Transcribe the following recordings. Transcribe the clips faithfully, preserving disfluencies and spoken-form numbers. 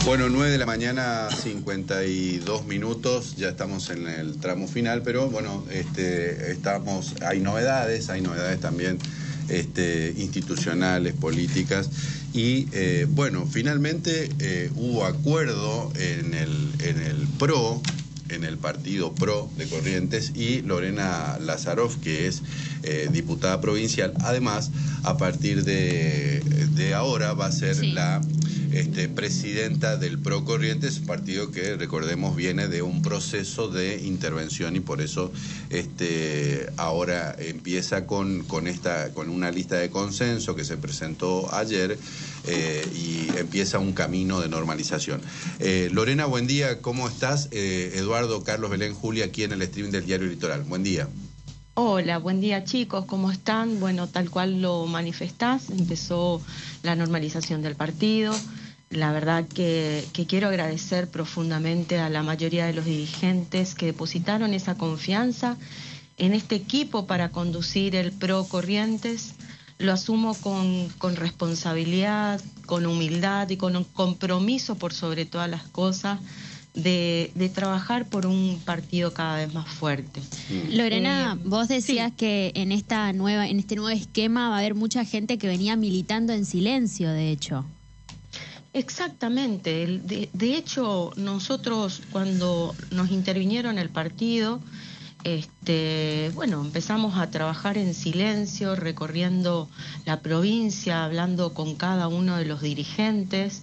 Bueno, nueve de la mañana, cincuenta y dos minutos, ya estamos en el tramo final, pero bueno, este, estamos, hay novedades, hay novedades también este, institucionales, políticas, y eh, bueno, finalmente eh, hubo acuerdo en el, en el PRO, en el partido PRO de Corrientes, y Lorena Lazaroff, que es eh, diputada provincial, además, a partir de, de ahora va a ser sí. la... Este, presidenta del PRO Corrientes, partido que, recordemos, viene de un proceso de intervención y por eso este, ahora empieza con, con, esta, con una lista de consenso que se presentó ayer eh, y empieza un camino de normalización. Eh, Lorena, buen día, ¿cómo estás? Eh, Eduardo, Carlos, Belén, Julia, aquí en el stream del Diario Litoral. Buen día. Hola, buen día chicos, ¿cómo están? Bueno, tal cual lo manifestás, empezó la normalización del partido. La verdad que, que quiero agradecer profundamente a la mayoría de los dirigentes que depositaron esa confianza en este equipo para conducir el PRO Corrientes. Lo asumo con, con responsabilidad, con humildad y con un compromiso por sobre todas las cosas. De, de trabajar por un partido cada vez más fuerte. Lorena, eh, vos decías sí. que en esta nueva, en este nuevo esquema va a haber mucha gente que venía militando en silencio, de hecho. Exactamente. De, de hecho, nosotros cuando nos intervinieron el partido, este, bueno, empezamos a trabajar en silencio, recorriendo la provincia, hablando con cada uno de los dirigentes.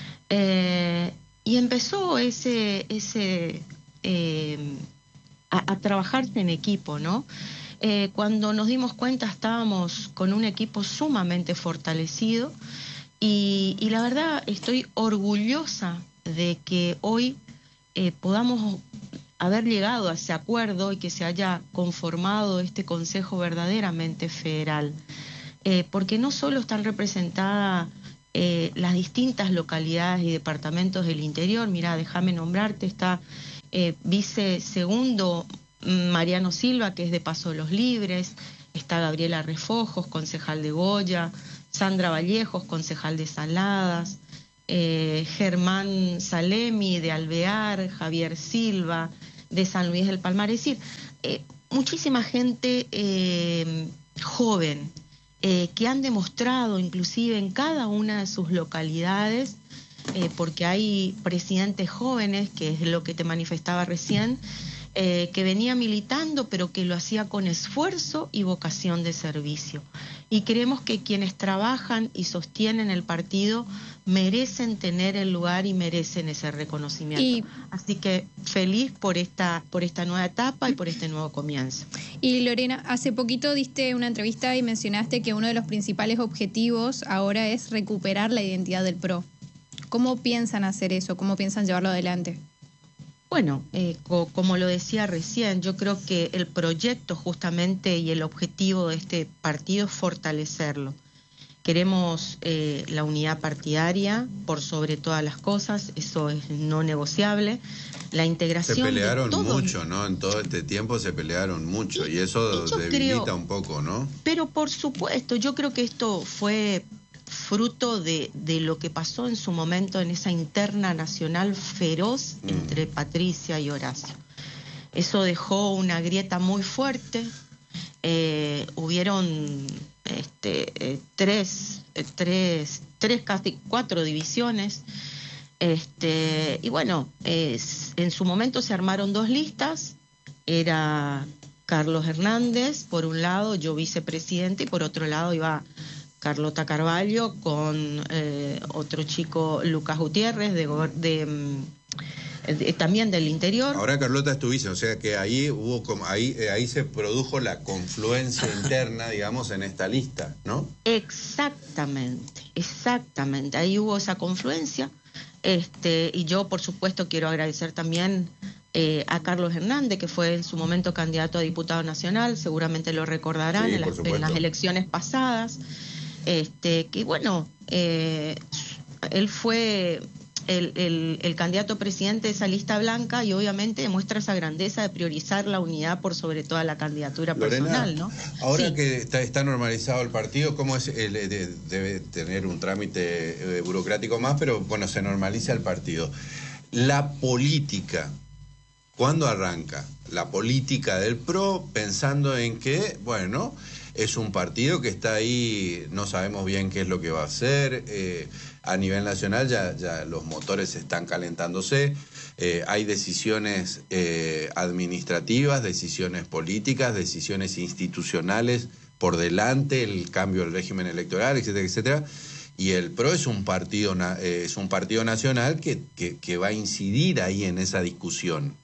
Eh, Y empezó ese, ese eh, a, a trabajarse en equipo, ¿no? Eh, cuando nos dimos cuenta estábamos con un equipo sumamente fortalecido y, y la verdad estoy orgullosa de que hoy eh, podamos haber llegado a ese acuerdo y que se haya conformado este Consejo verdaderamente federal, eh, porque no solo están representadas Eh, las distintas localidades y departamentos del interior. Mira, déjame nombrarte, está eh, vice segundo Mariano Silva, que es de Paso de los Libres, está Gabriela Refojos, concejal de Goya, Sandra Vallejos, concejal de Saladas, eh, Germán Salemi de Alvear, Javier Silva de San Luis del Palmar, es decir, eh, muchísima gente eh, joven, Eh, que han demostrado inclusive en cada una de sus localidades, eh, porque hay presidentes jóvenes, que es lo que te manifestaba recién, eh, que venía militando, pero que lo hacía con esfuerzo y vocación de servicio. Y creemos que quienes trabajan y sostienen el partido merecen tener el lugar y merecen ese reconocimiento. Y, Así que feliz por esta, por esta nueva etapa y por este nuevo comienzo. Y Lorena, hace poquito diste una entrevista y mencionaste que uno de los principales objetivos ahora es recuperar la identidad del PRO. ¿Cómo piensan hacer eso? ¿Cómo piensan llevarlo adelante? Bueno, eh, co como lo decía recién, yo creo que el proyecto justamente y el objetivo de este partido es fortalecerlo. Queremos eh, la unidad partidaria por sobre todas las cosas, eso es no negociable. La integración. Se pelearon de todos... mucho, ¿no? En todo este tiempo se pelearon mucho y, y eso y debilita creo, un poco, ¿no? Pero por supuesto, yo creo que esto fue fruto de, de lo que pasó en su momento en esa interna nacional feroz mm. entre Patricia y Horacio. Eso dejó una grieta muy fuerte. Eh, hubieron este, eh, tres, eh, tres, tres, casi cuatro divisiones. Este, y bueno, eh, en su momento se armaron dos listas. Era Carlos Hernández, por un lado, yo vicepresidente, y por otro lado iba Carlota Carvalho con eh, otro chico, Lucas Gutiérrez, de, de, de, también del interior. Ahora Carlota es tu vice, o sea que ahí hubo como ahí, eh, ahí se produjo la confluencia interna, digamos, en esta lista, ¿no? Exactamente, exactamente. Ahí hubo esa confluencia. Este, y yo, por supuesto, quiero agradecer también eh, a Carlos Hernández, que fue en su momento candidato a diputado nacional, seguramente lo recordarán, sí, en, las, en las elecciones pasadas. Este, que bueno, eh, él fue el, el, el candidato presidente de esa lista blanca y obviamente demuestra esa grandeza de priorizar la unidad por sobre toda la candidatura Lorena, personal, ¿no? Ahora Sí. que está, está normalizado el partido, ¿cómo es? El, de, debe tener un trámite eh, burocrático más, pero bueno, se normaliza el partido. La política, ¿cuándo arranca? La política del P R O, pensando en que, bueno, es un partido que está ahí, no sabemos bien qué es lo que va a hacer. Eh, a nivel nacional ya, ya los motores están calentándose. Eh, hay decisiones eh, administrativas, decisiones políticas, decisiones institucionales por delante, el cambio del régimen electoral, etcétera, etcétera. Y el P R O es un partido, eh, es un partido nacional que, que, que va a incidir ahí en esa discusión.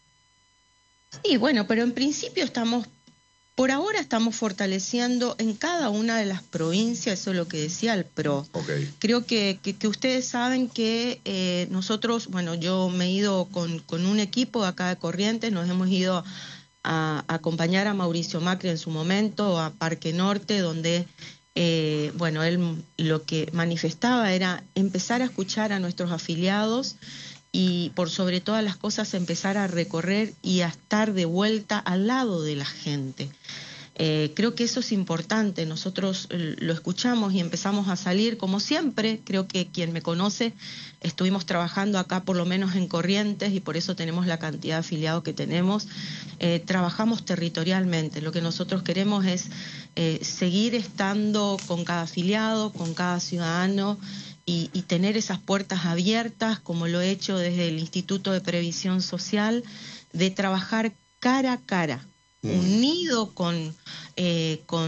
Sí, bueno, pero en principio estamos, por ahora estamos fortaleciendo en cada una de las provincias, eso es lo que decía el P R O. Okay. Creo que, que, que ustedes saben que eh, nosotros, bueno, yo me he ido con, con un equipo acá de Corrientes, nos hemos ido a, a acompañar a Mauricio Macri en su momento, a Parque Norte, donde, eh, bueno, él lo que manifestaba era empezar a escuchar a nuestros afiliados y por sobre todas las cosas empezar a recorrer y a estar de vuelta al lado de la gente. Eh, creo que eso es importante, nosotros lo escuchamos y empezamos a salir, como siempre, creo que quien me conoce, estuvimos trabajando acá por lo menos en Corrientes y por eso tenemos la cantidad de afiliados que tenemos, eh, trabajamos territorialmente, lo que nosotros queremos es eh, seguir estando con cada afiliado, con cada ciudadano, Y, y tener esas puertas abiertas, como lo he hecho desde el Instituto de Previsión Social, de trabajar cara a cara, mm. unido con, eh, con,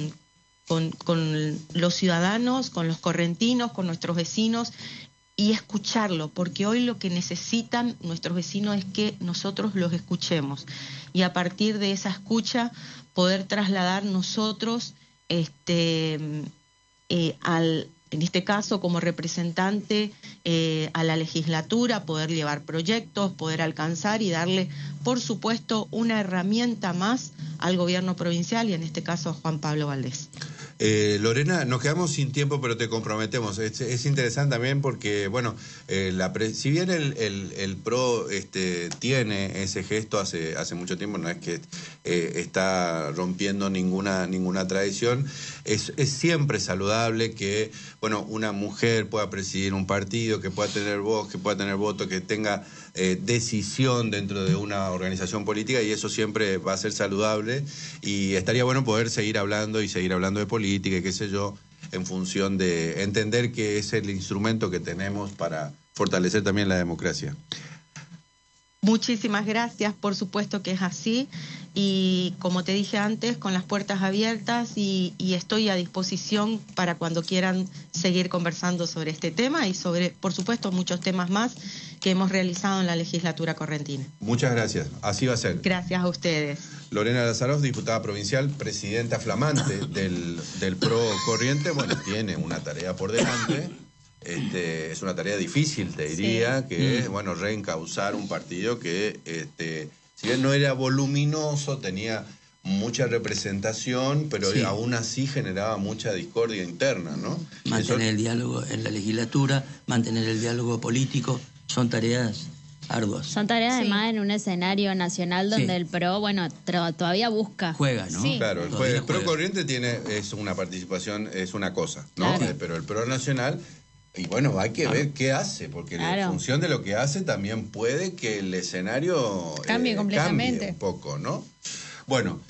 con, con los ciudadanos, con los correntinos, con nuestros vecinos, y escucharlo, porque hoy lo que necesitan nuestros vecinos es que nosotros los escuchemos, y a partir de esa escucha poder trasladar nosotros este, eh, al... en este caso como representante eh, a la legislatura, poder llevar proyectos, poder alcanzar y darle, por supuesto, una herramienta más al gobierno provincial y en este caso a Juan Pablo Valdés. Eh, Lorena, nos quedamos sin tiempo, pero te comprometemos. Es, es interesante también porque, bueno, eh, la pre si bien el, el, el P R O este, tiene ese gesto hace, hace mucho tiempo, no es que eh, está rompiendo ninguna, ninguna tradición, es, es siempre saludable que, bueno, una mujer pueda presidir un partido, que pueda tener voz, que pueda tener voto, que tenga eh, decisión dentro de una organización política, y eso siempre va a ser saludable, y estaría bueno poder seguir hablando y seguir hablando de política y qué sé yo, en función de entender que es el instrumento que tenemos para fortalecer también la democracia. Muchísimas gracias, por supuesto que es así, y como te dije antes, con las puertas abiertas y, y estoy a disposición para cuando quieran seguir conversando sobre este tema y sobre, por supuesto, muchos temas más que hemos realizado en la legislatura correntina. Muchas gracias, así va a ser. Gracias a ustedes. Lorena Lazaroff, diputada provincial, presidenta flamante del, del P R O Corrientes, bueno, tiene una tarea por delante. Este, es una tarea difícil, te diría, sí. que es, bueno, reencauzar un partido que, este, si bien no era voluminoso, tenía mucha representación, pero sí. aún así generaba mucha discordia interna, ¿no? Mantener Eso... el diálogo en la legislatura, mantener el diálogo político, son tareas arduas. Son tareas sí. además en un escenario nacional donde sí. el P R O, bueno, todavía busca. Juega, ¿no? Sí. Claro, el, el P R O Corriente tiene, es una participación, es una cosa, ¿no? Claro. Pero el P R O nacional... Y bueno, hay que claro. ver qué hace, porque claro. en función de lo que hace también puede que el escenario cambie eh, completamente. Cambie un poco, ¿no? Bueno.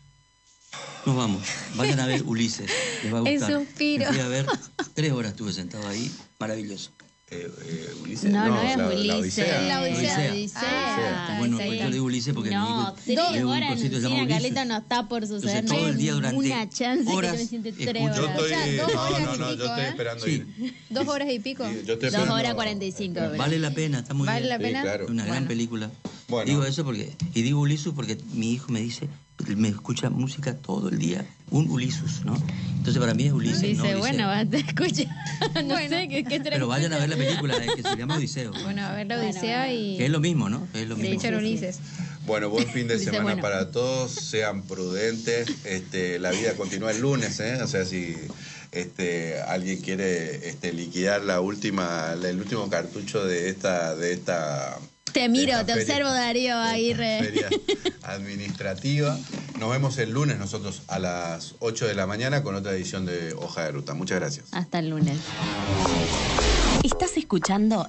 Nos vamos. Vayan a ver Ulises. Les va a gustar. El suspiro. Fui a ver, tres horas estuve sentado ahí. Maravilloso. Eh, eh, Ulises. No, no, no es la, Ulises. La Odisea. La Odisea. La Odisea. Ah, bueno, pues yo le digo Ulises porque no, mi tres hijo, horas en Cine Carlita no está por suceder. Entonces, todo el día durante una chance horas, que yo me siente tres escucho. horas. Yo estoy, O sea, dos no, horas no, y no, pico, yo estoy ¿eh? esperando sí. ir. Dos horas y pico. Sí, yo estoy Dos horas cuarenta y cinco. Vale la pena, está muy ¿Vale bien. la pena? Sí, claro. Una gran Bueno. película. Bueno. Digo eso porque, y digo Ulises porque mi hijo me dice, me escucha música todo el día, un Ulises, ¿no? Entonces para mí es Ulises, Dice, no Odiseo. bueno, te escucha. no Bueno. sé qué, qué Pero vayan a ver la película eh, que se llama Odiseo. Bueno, a ver la Bueno, Odisea bueno. y... Que es lo mismo, ¿no? Es lo de mismo. Richard Ulises. Bueno, buen fin de Dice, semana bueno. para todos, sean prudentes, este, la vida continúa el lunes, ¿eh? O sea, si este, alguien quiere este, liquidar la última, el último cartucho de esta, de esta. Te miro, te feria, observo, Darío Aguirre. Feria administrativa. Nos vemos el lunes nosotros a las ocho de la mañana con otra edición de Hoja de Ruta. Muchas gracias. Hasta el lunes. ¿Estás escuchando?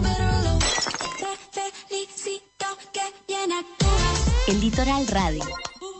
El Litoral Radio.